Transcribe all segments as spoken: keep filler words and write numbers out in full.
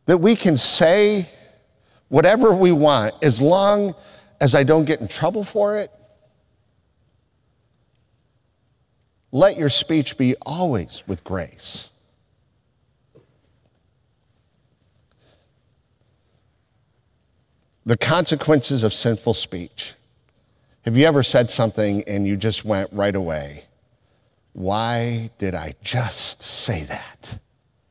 that we can say whatever we want as long as I don't get in trouble for it? Let your speech be always with grace. The consequences of sinful speech. Have you ever said something and you just went right away, why did I just say that?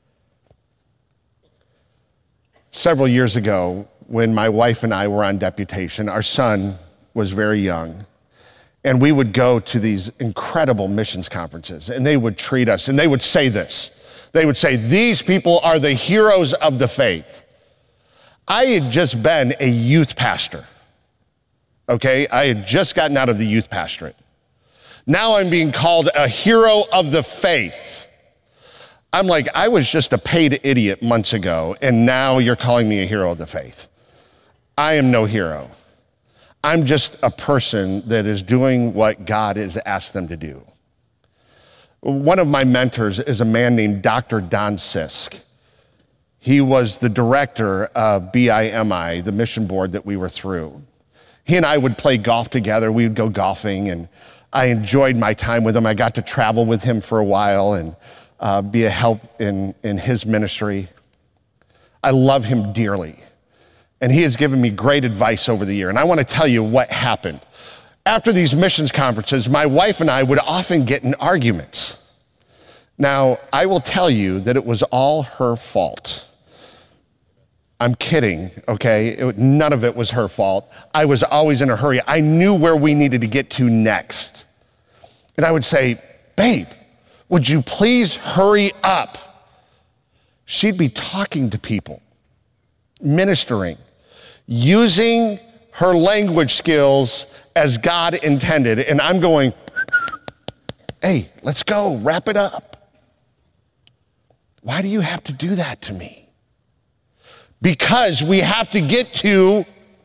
Several years ago, when my wife and I were on deputation, our son was very young, and we would go to these incredible missions conferences, and they would treat us, and they would say this. They would say, these people are the heroes of the faith. I had just been a youth pastor, okay? I had just gotten out of the youth pastorate. Now I'm being called a hero of the faith. I'm like, I was just a paid idiot months ago, and now you're calling me a hero of the faith. I am no hero. I'm just a person that is doing what God has asked them to do. One of my mentors is a man named Doctor Don Sisk. He was the director of B I M I, the mission board that we were through. He and I would play golf together. We would go golfing, and I enjoyed my time with him. I got to travel with him for a while and uh, be a help in, in his ministry. I love him dearly, and he has given me great advice over the year. And I want to tell you what happened. After these missions conferences, my wife and I would often get in arguments. Now, I will tell you that it was all her fault. I'm kidding, okay? It, none of it was her fault. I was always in a hurry. I knew where we needed to get to next. And I would say, babe, would you please hurry up? She'd be talking to people, ministering, using her language skills as God intended. And I'm going, hey, let's go, wrap it up. Why do you have to do that to me? Because we have to get to,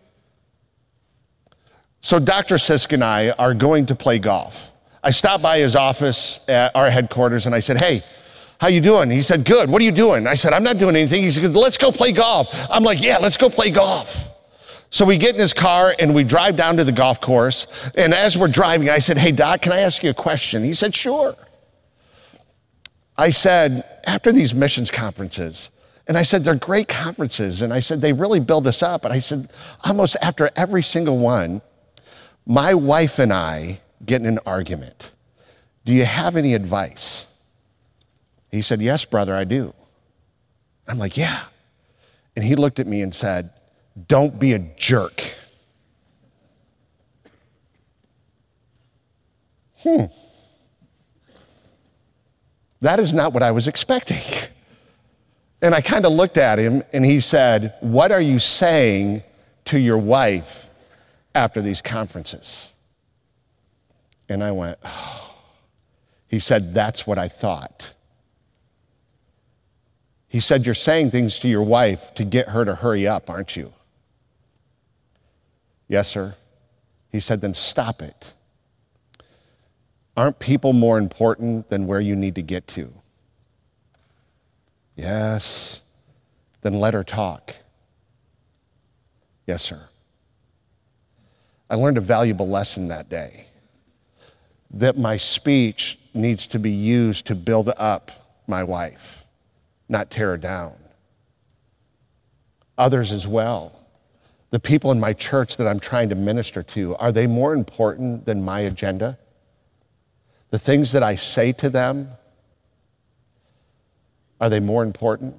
so Doctor Sisk and I are going to play golf. I stopped by his office at our headquarters and I said, hey, how you doing? He said, good, what are you doing? I said, I'm not doing anything. He said, let's go play golf. I'm like, yeah, let's go play golf. So we get in his car and we drive down to the golf course. And as we're driving, I said, hey, Doc, can I ask you a question? He said, sure. I said, after these missions conferences, and I said, they're great conferences. And I said, they really build us up. And I said, almost after every single one, my wife and I get in an argument. Do you have any advice? He said, yes, brother, I do. I'm like, yeah. And he looked at me and said, don't be a jerk. Hmm. That is not what I was expecting. And I kind of looked at him and he said, what are you saying to your wife after these conferences? And I went, oh. He said, that's what I thought. He said, you're saying things to your wife to get her to hurry up, aren't you? Yes, sir. He said, then stop it. Aren't people more important than where you need to get to? Yes. Then let her talk. Yes, sir. I learned a valuable lesson that day, that my speech needs to be used to build up my wife, not tear her down. Others as well. The people in my church that I'm trying to minister to, are they more important than my agenda? The things that I say to them, are they more important?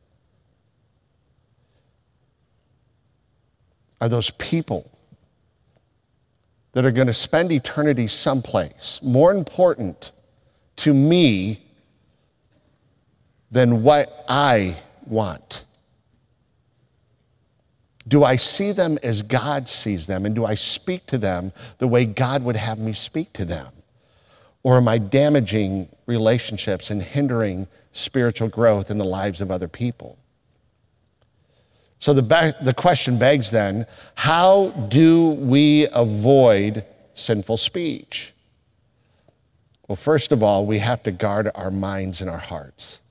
Are those people that are going to spend eternity someplace more important to me than what I want? Do I see them as God sees them, and do I speak to them the way God would have me speak to them? Or am I damaging relationships and hindering spiritual growth in the lives of other people? So the, ba- the question begs then, how do we avoid sinful speech? Well, first of all, we have to guard our minds and our hearts.